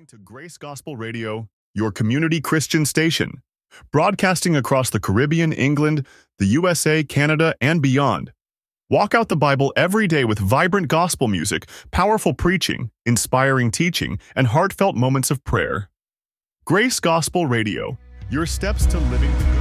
listening to Grace Gospel Radio, your community Christian station, broadcasting across the Caribbean, England, the USA, Canada, and beyond. Walk out the Bible every day with vibrant gospel music, powerful preaching, inspiring teaching, and heartfelt moments of prayer. Grace Gospel Radio, your steps to living the